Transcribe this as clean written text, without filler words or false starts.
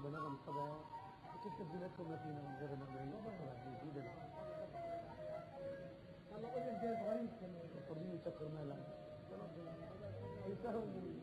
بنغم الطبع كنت بديناتكم ما فينا من غير المغربيين ولا جديدة هلا قلت الجاي صغير كمان الطبيعي يسكر مالا